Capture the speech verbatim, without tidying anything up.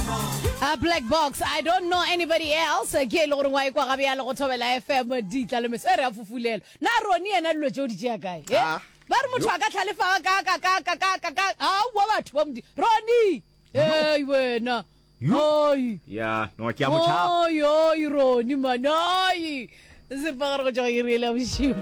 A black box. I don't know anybody else. Ke lo gore wa ikwa ga bya le go thobela F M di tla le mesere a fufulelo. Na roni ena lo jodi dia kae. Eh? Ba re motho a ka tlhalefa ka ka ka ka ka ka ka. Ah, wa batho ba mdi. Roni. Hey wena. Oi. Ya, no ke a motšha. Oi, oi, Roni manai. Se pa go go go irile bosigo.